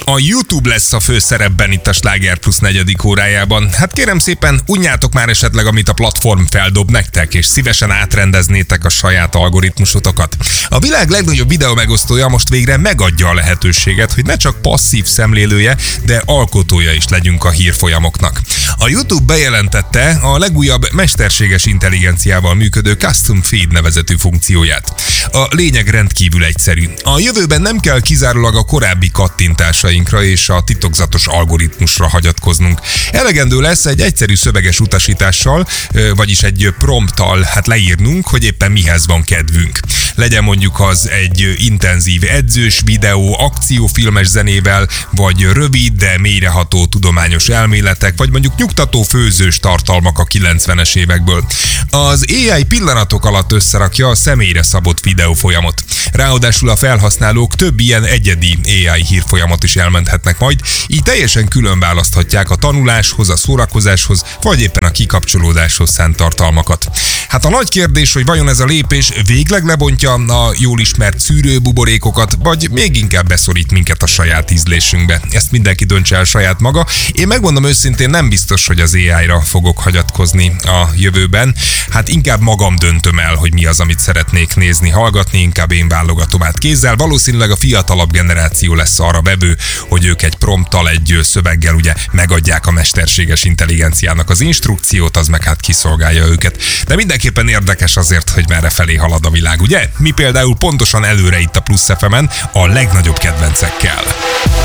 A YouTube lesz a főszerepben itt a Sláger Plus 4. órájában. Hát kérem szépen, unjátok már esetleg, amit a platform feldob nektek, és szívesen átrendeznétek a saját algoritmusotokat. A világ legnagyobb videó megosztója most végre megadja a lehetőséget, hogy ne csak passzív szemlélője, de alkotója is legyünk a hírfolyamoknak. A YouTube bejelentette a legújabb mesterséges intelligenciával működő Custom Feed nevezetű funkcióját. A lényeg rendkívül egyszerű. A jövőben nem kell kizárólag a korábbi kattintásainkra és a titokzatos algoritmusra hagyatkoznunk. Elegendő lesz egy egyszerű szöveges utasítással, vagyis egy prompttal leírnunk, hogy éppen mihez van kedvünk. Legyen mondjuk az egy intenzív edzős videó, akciófilmes zenével, vagy rövid, de mélyreható tudományos elméletek, vagy mondjuk nyugtató főzős tartalmak a 90-es évekből. Az AI pillanatok alatt összerakja a személyre szabott videófolyamot. Ráadásul a felhasználók több ilyen egyedi AI hírfolyamat is elmenthetnek majd, így teljesen külön választhatják a tanuláshoz, a szórakozáshoz, vagy éppen a kikapcsolódáshoz szánt tartalmakat. Hát a nagy kérdés, hogy vajon ez a lépés végleg lebontja a jól ismert szűrőbuborékokat, vagy még inkább beszorít minket a saját ízlésünkbe. Ezt mindenki döntse el saját maga. Én megmondom őszintén, nem biztos, hogy az AI-ra fogok hagyatkozni a jövőben. Hát inkább magam döntöm el, hogy mi az, amit szeretnék nézni, hallgatni, inkább én válogatom át kézzel. Valószínűleg a fiatalabb generáció lesz arra vevő, hogy ők egy prompttal, egy szöveggel ugye megadják a mesterséges intelligenciának az instrukciót, az meg hát kiszolgálja őket. De mindenképpen érdekes azért, hogy merre felé halad a világ, ugye? Mi például pontosan előre itt a Plus FM-en a legnagyobb kedvencekkel.